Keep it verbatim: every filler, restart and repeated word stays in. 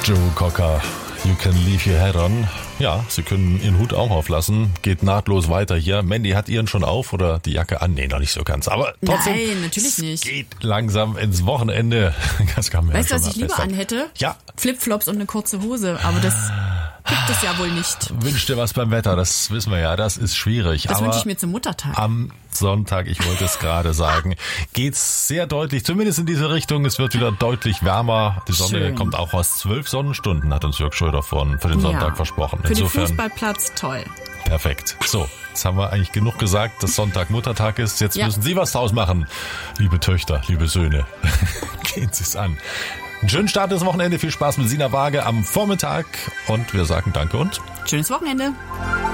Joe Cocker, you can leave your head on. Ja, Sie können Ihren Hut auch auflassen. Geht nahtlos weiter hier. Mandy hat Ihren schon auf oder die Jacke an? Nee, noch nicht so ganz. Aber trotzdem, nein, natürlich nicht. Es geht langsam ins Wochenende. Das kann man weißt du, ja was schon ich lieber festhalten. anhätte? Ja. Flipflops und eine kurze Hose. Aber das gibt es ja wohl nicht. Wünsch dir was beim Wetter, das wissen wir ja. Das ist schwierig. Das aber wünsche ich mir zum Muttertag. Am Sonntag, ich wollte es gerade sagen, geht's sehr deutlich, zumindest in diese Richtung. Es wird wieder deutlich wärmer. Die Sonne Schön. kommt auch aus zwölf Sonnenstunden, hat uns Jörg Schröder von, für den Sonntag ja. versprochen. Für Insofern den Fußballplatz toll. perfekt. So, jetzt haben wir eigentlich genug gesagt, dass Sonntag Muttertag ist. Jetzt Ja. müssen Sie was draus machen, liebe Töchter, liebe Söhne. Gehen Sie es an. Einen schönen Start ins Wochenende. Viel Spaß mit Sina Waage am Vormittag. Und wir sagen Danke und Schönes Wochenende.